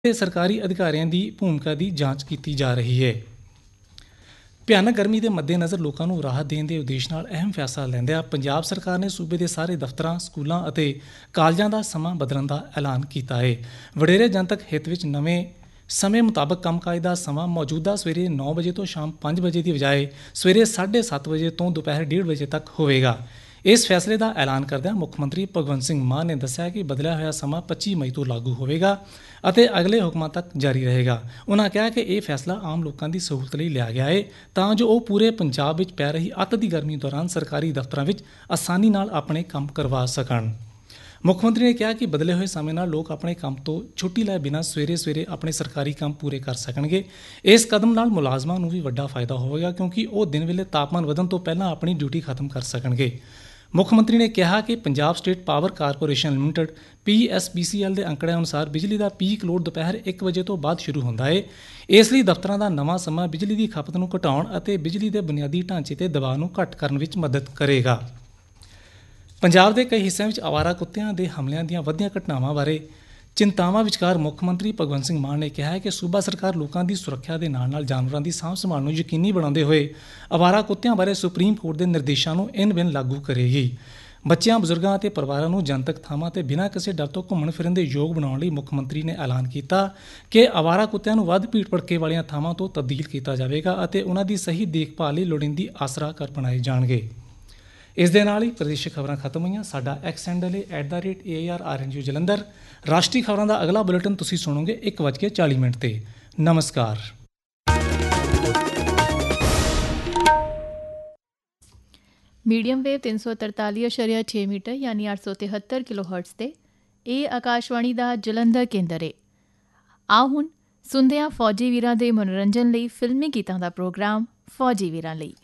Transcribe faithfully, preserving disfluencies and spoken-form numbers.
ਤੇ ਸਰਕਾਰੀ ਅਧਿਕਾਰੀਆਂ ਦੀ ਭੂਮਿਕਾ ਦੀ ਜਾਂਚ ਕੀਤੀ ਜਾ ਰਹੀ ਹੈ। ਭਿਆਨਕ ਗਰਮੀ ਦੇ ਮੱਦੇਨਜ਼ਰ ਲੋਕਾਂ ਨੂੰ ਰਾਹਤ ਦੇਣ ਦੇ ਉਦੇਸ਼ ਨਾਲ ਅਹਿਮ ਫੈਸਲਾ ਲੈਂਦਿਆਂ ਪੰਜਾਬ ਸਰਕਾਰ ਨੇ ਸੂਬੇ ਦੇ ਸਾਰੇ ਦਫ਼ਤਰਾਂ, ਸਕੂਲਾਂ ਅਤੇ ਕਾਲਜਾਂ ਦਾ ਸਮਾਂ ਬਦਲਣ ਦਾ ਐਲਾਨ ਕੀਤਾ ਹੈ। ਵਡੇਰੇ ਜਨਤਕ ਹਿੱਤ ਵਿੱਚ ਨਵੇਂ ਸਮੇਂ ਮੁਤਾਬਕ ਕੰਮਕਾਜ ਦਾ ਸਮਾਂ ਮੌਜੂਦਾ ਸਵੇਰੇ ਨੌ ਵਜੇ ਤੋਂ ਸ਼ਾਮ ਪੰਜ ਵਜੇ ਦੀ ਬਜਾਏ ਸਵੇਰੇ ਸਾਢੇ ਸੱਤ ਵਜੇ ਤੋਂ ਦੁਪਹਿਰ ਡੇਢ ਵਜੇ ਤੱਕ ਹੋਵੇਗਾ। ਇਸ ਫੈਸਲੇ ਦਾ ਐਲਾਨ ਕਰਦਿਆਂ ਮੁੱਖ ਮੰਤਰੀ ਭਗਵੰਤ ਸਿੰਘ ਮਾਨ ਨੇ ਦੱਸਿਆ ਕਿ ਬਦਲਿਆ ਹੋਇਆ ਸਮਾਂ ਪੱਚੀ ਮਈ ਤੋਂ ਲਾਗੂ ਹੋਵੇਗਾ ਅਤੇ ਅਗਲੇ ਹੁਕਮਾਂ ਤੱਕ ਜਾਰੀ ਰਹੇਗਾ। ਉਨ੍ਹਾਂ ਕਿਹਾ ਕਿ ਇਹ ਫੈਸਲਾ ਆਮ ਲੋਕਾਂ ਦੀ ਸਹੂਲਤ ਲਈ ਲਿਆ ਗਿਆ ਹੈ ਤਾਂ ਜੋ ਉਹ ਪੂਰੇ ਪੰਜਾਬ ਵਿੱਚ ਪੈ ਰਹੀ ਅੱਤ ਦੀ ਗਰਮੀ ਦੌਰਾਨ ਸਰਕਾਰੀ ਦਫ਼ਤਰਾਂ ਵਿੱਚ ਆਸਾਨੀ ਨਾਲ ਆਪਣੇ ਕੰਮ ਕਰਵਾ ਸਕਣ। ਮੁੱਖ ਮੰਤਰੀ ਨੇ ਕਿਹਾ ਕਿ ਬਦਲੇ ਹੋਏ ਸਮੇਂ ਨਾਲ ਲੋਕ ਆਪਣੇ ਕੰਮ ਤੋਂ ਛੁੱਟੀ ਲਏ ਬਿਨਾਂ ਸਵੇਰੇ ਸਵੇਰੇ ਆਪਣੇ ਸਰਕਾਰੀ ਕੰਮ ਪੂਰੇ ਕਰ ਸਕਣਗੇ। ਇਸ ਕਦਮ ਨਾਲ ਮੁਲਾਜ਼ਮਾਂ ਨੂੰ ਵੀ ਵੱਡਾ ਫਾਇਦਾ ਹੋਵੇਗਾ ਕਿਉਂਕਿ ਉਹ ਦਿਨ ਵੇਲੇ ਤਾਪਮਾਨ ਵਧਣ ਤੋਂ ਪਹਿਲਾਂ ਆਪਣੀ ਡਿਊਟੀ ਖਤਮ ਕਰ ਸਕਣਗੇ। ਮੁੱਖ ਮੰਤਰੀ ਨੇ ਕਿਹਾ ਕਿ Punjab state power corporation limited P S P ਸੀ ਐਲ ਦੇ ਅੰਕੜਿਆਂ ਅਨੁਸਾਰ ਬਿਜਲੀ ਦਾ ਪੀਕ ਲੋਡ ਦੁਪਹਿਰ ਇੱਕ ਵਜੇ ਤੋਂ ਬਾਅਦ ਸ਼ੁਰੂ ਹੁੰਦਾ ਹੈ। ਇਸ ਲਈ ਦਫ਼ਤਰਾਂ ਦਾ ਨਵਾਂ ਸਮਾਂ ਬਿਜਲੀ ਦੀ ਖਪਤ ਨੂੰ ਘਟਾਉਣ ਅਤੇ ਬਿਜਲੀ ਦੇ ਬੁਨਿਆਦੀ ਢਾਂਚੇ ਤੇ ਦਬਾਅ ਨੂੰ ਘੱਟ ਕਰਨ ਵਿੱਚ ਮਦਦ ਕਰੇਗਾ। ਪੰਜਾਬ ਦੇ ਕਈ ਹਿੱਸਿਆਂ ਵਿੱਚ ਆਵਾਰਾ ਕੁੱਤਿਆਂ ਦੇ ਹਮਲਿਆਂ ਦੀਆਂ ਵੱਧਦੀਆਂ ਘਟਨਾਵਾਂ ਬਾਰੇ ਚਿੰਤਾਵਾਂ ਵਿਚਕਾਰ ਮੁੱਖ ਮੰਤਰੀ ਭਗਵੰਤ ਸਿੰਘ ਮਾਨ ਨੇ ਕਿਹਾ ਹੈ ਕਿ ਸੂਬਾ ਸਰਕਾਰ ਲੋਕਾਂ ਦੀ ਸੁਰੱਖਿਆ ਦੇ ਨਾਲ ਨਾਲ ਜਾਨਵਰਾਂ ਦੀ ਸਾਂਭ ਸੰਭਾਲ ਨੂੰ ਯਕੀਨੀ ਬਣਾਉਂਦੇ ਹੋਏ ਆਵਾਰਾ ਕੁੱਤਿਆਂ ਬਾਰੇ ਸੁਪਰੀਮ ਕੋਰਟ ਦੇ ਨਿਰਦੇਸ਼ਾਂ ਨੂੰ ਇਨ ਬਿਨ ਲਾਗੂ ਕਰੇਗੀ। ਬੱਚਿਆਂ, ਬਜ਼ੁਰਗਾਂ ਅਤੇ ਪਰਿਵਾਰਾਂ ਨੂੰ ਜਨਤਕ ਥਾਵਾਂ ਤੇ ਬਿਨਾਂ ਕਿਸੇ ਡਰ ਤੋਂ ਘੁੰਮਣ ਫਿਰਨ ਦੇ ਯੋਗ ਬਣਾਉਣ ਲਈ ਮੁੱਖ ਮੰਤਰੀ ਨੇ ਐਲਾਨ ਕੀਤਾ ਕਿ ਆਵਾਰਾ ਕੁੱਤਿਆਂ ਨੂੰ ਵੱਧ ਭੀੜ ਭੜਕੇ ਵਾਲੀਆਂ ਥਾਵਾਂ ਤੋਂ ਤਬਦੀਲ ਕੀਤਾ ਜਾਵੇਗਾ ਅਤੇ ਉਹਨਾਂ ਦੀ ਸਹੀ ਦੇਖਭਾਲ ਲਈ ਲੋੜੀਂਦੀ ਆਸਰਾ ਘਰ ਬਣਾਏ ਜਾਣਗੇ। ਇਸ ਦੇ ਨਾਲ ਹੀ ਪ੍ਰਦੇਸ਼ਿਕ ਖਬਰਾਂ ਖਤਮ ਹੋਈਆਂ। ਸਾਡਾ ਐਕਸ ਹੈਂਡਲ ਹੈ at the rate A R R N U Jalandhar. ਰਾਸ਼ਟਰੀ ਖਬਰਾਂ ਦਾ ਅਗਲਾ ਬੁਲੇਟਿਨ ਤੁਸੀਂ ਸੁਣੋਗੇ ਇੱਕ ਵੱਜ ਕੇ ਚਾਲੀ ਮਿੰਟ ਤੇ। ਨਮਸਕਾਰ। ਮੀਡੀਅਮ ਵੇਵ ਤਿੰਨ ਸੌ ਤਰਤਾਲੀ ਅਸ਼ਰੀਆ ਛੇ ਮੀਟਰ ਯਾਨੀ ਅੱਠ ਸੌ ਤਿਹੱਤਰ ਕਿਲੋ ਹਰਟਜ਼ ਤੇ ਇਹ ਆਕਾਸ਼ਵਾਣੀ ਦਾ ਜਲੰਧਰ ਕੇਂਦਰ ਹੈ। ਆਓ ਹੁਣ ਸੁਣਦੇ ਹਾਂ ਫੌਜੀ ਵੀਰਾਂ ਦੇ ਮਨੋਰੰਜਨ ਲਈ ਫਿਲਮੀ ਗੀਤਾਂ ਦਾ ਪ੍ਰੋਗਰਾਮ ਫੌਜੀ ਵੀਰਾਂ ਲਈ।